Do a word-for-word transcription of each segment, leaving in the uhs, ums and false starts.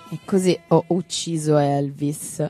E così ho ucciso Elvis.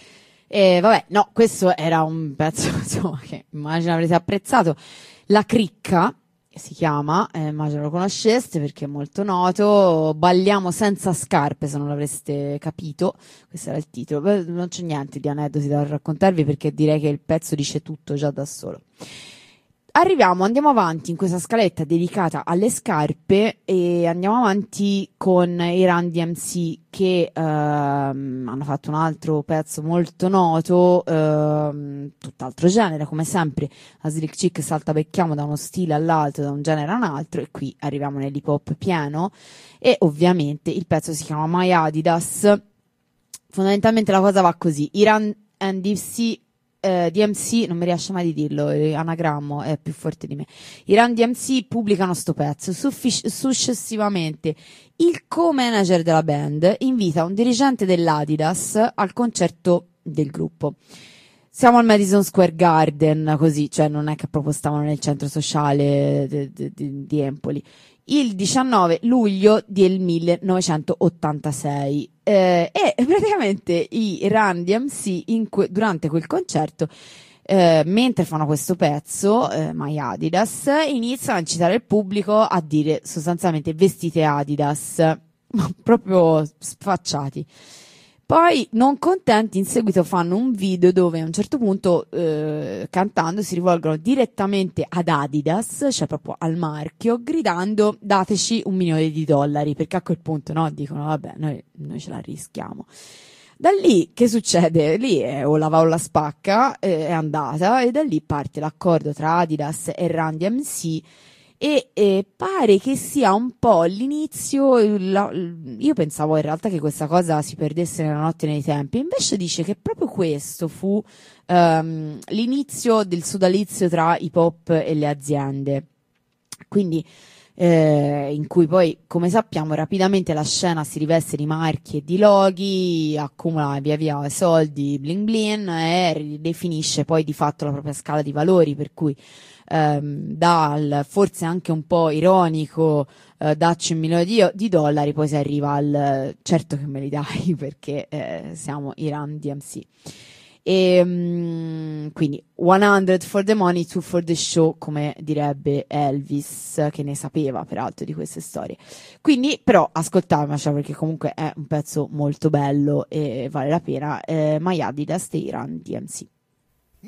E vabbè, no, questo era un pezzo, insomma, che immagino avrete apprezzato. La Cricca si chiama, eh, immagino lo conosceste perché è molto noto. Balliamo senza scarpe, se non l'avreste capito. Questo era il titolo. Beh, non c'è niente di aneddoti da raccontarvi perché direi che il pezzo dice tutto già da solo. Arriviamo, andiamo avanti in questa scaletta dedicata alle scarpe e andiamo avanti con i Run D M C che ehm, hanno fatto un altro pezzo molto noto, ehm, tutt'altro genere, come sempre la Slick Chick saltabecchiamo da uno stile all'altro, da un genere a un altro, e qui arriviamo nell'hip hop pieno e ovviamente il pezzo si chiama My Adidas. Fondamentalmente la cosa va così: i Run D M C Uh, D M C, non mi riesce mai di dirlo, l'anagrammo è più forte di me. I Run D M C pubblicano sto pezzo. Suffic- successivamente il co-manager della band invita un dirigente dell'Adidas al concerto del gruppo. Siamo al Madison Square Garden, così, cioè non è che proprio stavano nel centro sociale di, di, di, di Empoli. Il diciannove luglio del millenovecentottantasei eh, e praticamente i Run D M C in que- durante quel concerto, eh, mentre fanno questo pezzo, eh, My Adidas, iniziano a incitare il pubblico a dire sostanzialmente vestite Adidas, proprio sfacciati. Poi, non contenti, in seguito fanno un video dove a un certo punto, eh, cantando, si rivolgono direttamente ad Adidas, cioè proprio al marchio, gridando dateci un milione di dollari, perché a quel punto, no, dicono vabbè, noi, noi ce la rischiamo. Da lì, che succede? Lì è o la va o la spacca, eh, è andata, e da lì parte l'accordo tra Adidas e Run D M C. E eh, pare che sia un po' l'inizio, la, io pensavo in realtà che questa cosa si perdesse nella notte nei tempi, invece dice che proprio questo fu um, l'inizio del sodalizio tra hip hop e le aziende, quindi eh, in cui poi, come sappiamo, rapidamente la scena si riveste di marchi e di loghi, accumula via via soldi, bling bling, e ridefinisce poi di fatto la propria scala di valori, per cui ehm, dal forse anche un po' ironico eh, dacci un milione di, di dollari, poi si arriva al certo che me li dai perché eh, siamo i Run D M C. E um, quindi cento for the money, two for the show, come direbbe Elvis, che ne sapeva peraltro di queste storie. Quindi però ascoltatevela, perché comunque è un pezzo molto bello e vale la pena. eh, My Adidas dei Run D M C.